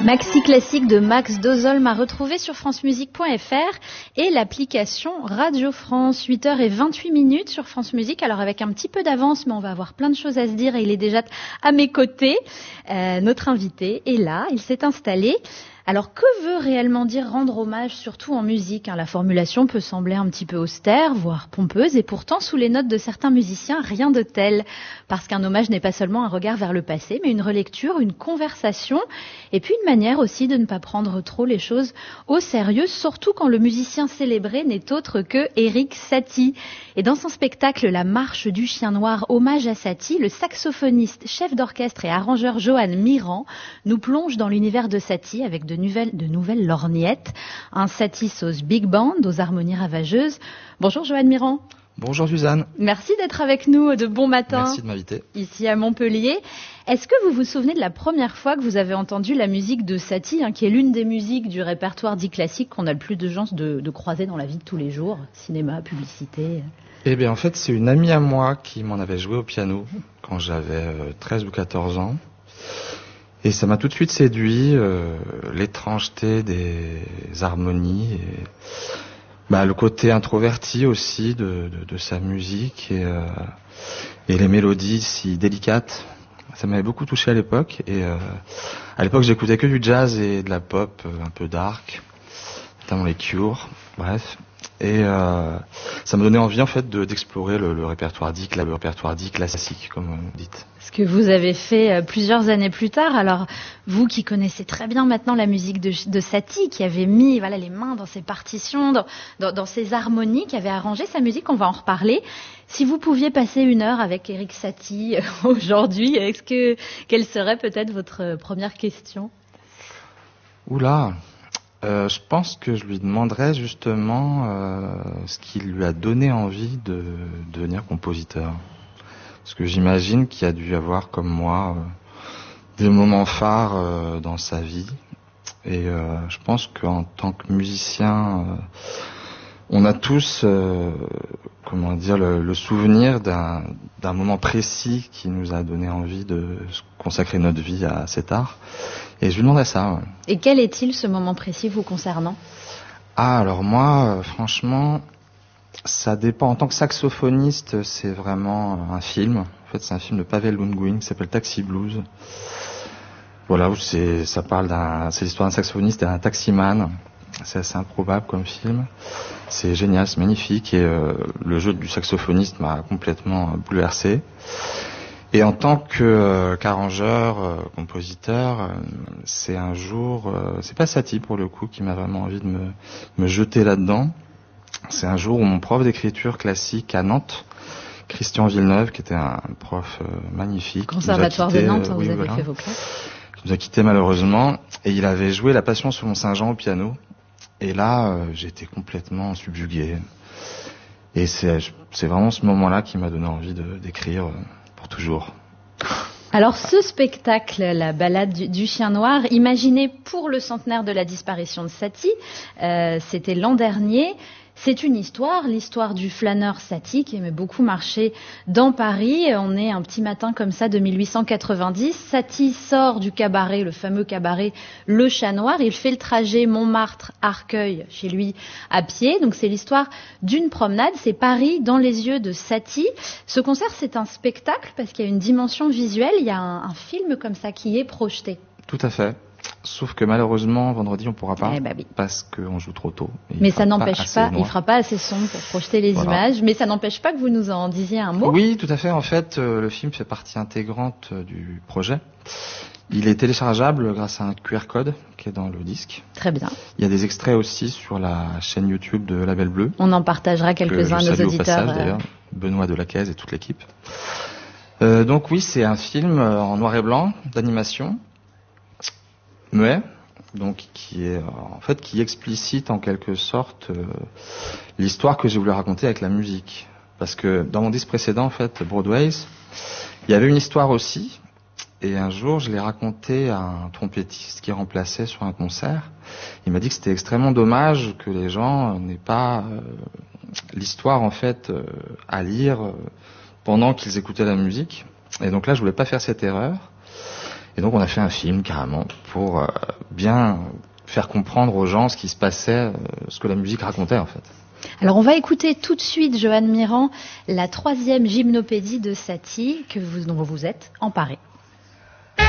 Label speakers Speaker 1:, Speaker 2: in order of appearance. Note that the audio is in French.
Speaker 1: Maxi classique de Max Dozolm à retrouver sur francemusique.fr et l'application Radio France, 8h28 sur France Musique. Alors avec un petit peu d'avance, mais on va avoir plein de choses à se dire et il est déjà à mes côtés. Notre invité est là, il s'est installé. Alors, que veut réellement dire rendre hommage, surtout en musique, La formulation peut sembler un petit peu austère, voire pompeuse, et pourtant, sous les notes de certains musiciens, rien de tel. Parce qu'un hommage n'est pas seulement un regard vers le passé, mais une relecture, une conversation, et puis une manière aussi de ne pas prendre trop les choses au sérieux, surtout quand le musicien célébré n'est autre que Erik Satie. Et dans son spectacle La Marche du Chien Noir, hommage à Satie, le saxophoniste, chef d'orchestre et arrangeur Johan Mirand nous plonge dans l'univers de Satie avec de nouvelles lorgnettes, un Satie sauce big band aux harmonies ravageuses. Bonjour Johan Mirand.
Speaker 2: Bonjour Suzanne.
Speaker 1: Merci d'être avec nous de bon matin.
Speaker 2: Merci de m'inviter.
Speaker 1: Ici à Montpellier. Est-ce que vous vous souvenez de la première fois que vous avez entendu la musique de Satie, qui est l'une des musiques du répertoire dit classique qu'on a le plus de chances de croiser dans la vie de tous les jours, cinéma, publicité?
Speaker 2: Eh bien en fait c'est une amie à moi qui m'en avait joué au piano quand j'avais 13 ou 14 ans. Et ça m'a tout de suite séduit, l'étrangeté des harmonies et le côté introverti aussi de sa musique et les mélodies si délicates. Ça m'avait beaucoup touché à l'époque. Et à l'époque j'écoutais que du jazz et de la pop un peu dark, notamment les Cure, bref. Et ça me donnait envie en fait d'explorer le répertoire dit, le répertoire dit classique comme vous dites.
Speaker 1: Ce que vous avez fait plusieurs années plus tard. Alors vous qui connaissez très bien maintenant la musique de Satie, qui avait mis les mains dans ses partitions, dans ses harmonies, qui avait arrangé sa musique, on va en reparler. Si vous pouviez passer une heure avec Erik Satie aujourd'hui, quelle serait peut-être votre première question?
Speaker 2: Oula. Je pense que je lui demanderais justement ce qui lui a donné envie de devenir compositeur. Parce que j'imagine qu'il y a dû y avoir, comme moi, des moments phares dans sa vie. Et je pense qu'en tant que musicien, on a tous, le souvenir d'un moment précis qui nous a donné envie de consacrer notre vie à cet art. Et je lui demandais ça. Ouais.
Speaker 1: Et quel est-il ce moment précis vous concernant?
Speaker 2: Alors moi, franchement, ça dépend. En tant que saxophoniste, c'est vraiment un film. En fait, c'est un film de Pavel Lundgren qui s'appelle Taxi Blues. Voilà, c'est l'histoire d'un saxophoniste et d'un taximan. C'est assez improbable comme film. C'est génial, c'est magnifique. Et le jeu du saxophoniste m'a complètement bouleversé. Et en tant qu'arrangeur, compositeur, c'est un jour, c'est pas Satie pour le coup qui m'a vraiment envie de me jeter là-dedans. C'est un jour où mon prof d'écriture classique à Nantes, Christian Villeneuve, qui était un prof magnifique,
Speaker 1: Conservatoire de Nantes, vous avez fait vos classes.
Speaker 2: Qui nous a quittés malheureusement, et il avait joué La Passion sur Mont-Saint-Jean au piano. Et là, j'étais complètement subjugué. Et c'est vraiment ce moment-là qui m'a donné envie d'écrire pour toujours.
Speaker 1: Alors ce spectacle, la balade du chien noir, imaginé pour le centenaire de la disparition de Satie, c'était l'an dernier. C'est une histoire, l'histoire du flâneur Satie qui aimait beaucoup marcher dans Paris. On est un petit matin comme ça de 1890. Satie sort du cabaret, le fameux cabaret Le Chat Noir. Il fait le trajet Montmartre-Arcueil chez lui à pied. Donc c'est l'histoire d'une promenade. C'est Paris dans les yeux de Satie. Ce concert, c'est un spectacle parce qu'il y a une dimension visuelle. Il y a un film comme ça qui est projeté.
Speaker 2: Tout à fait. Sauf que malheureusement, vendredi, on pourra pas,
Speaker 1: oui.
Speaker 2: parce qu'on joue trop tôt.
Speaker 1: Mais ça n'empêche pas, il fera pas assez sombre pour projeter les images, mais ça n'empêche pas que vous nous en disiez un mot.
Speaker 2: Oui, tout à fait. En fait, le film fait partie intégrante du projet. Il est téléchargeable grâce à un QR code qui est dans le disque.
Speaker 1: Très bien.
Speaker 2: Il y a des extraits aussi sur la chaîne YouTube de Label Bleu.
Speaker 1: On en partagera quelques-uns à nos auditeurs. Au passage,
Speaker 2: d'ailleurs, Benoît Delacaisse et toute l'équipe. Donc oui, c'est un film en noir et blanc, d'animation, muet, donc qui explicite en quelque sorte l'histoire que j'ai voulu raconter avec la musique. Parce que dans mon disque précédent, en fait, Broadways, il y avait une histoire aussi. Et un jour, je l'ai raconté à un trompettiste qui remplaçait sur un concert. Il m'a dit que c'était extrêmement dommage que les gens n'aient pas l'histoire en fait à lire pendant qu'ils écoutaient la musique. Et donc là, je voulais pas faire cette erreur. Et donc on a fait un film carrément pour bien faire comprendre aux gens ce qui se passait, ce que la musique racontait en fait.
Speaker 1: Alors on va écouter tout de suite, Johan Mirand, la 3e gymnopédie de Satie dont vous vous êtes emparé.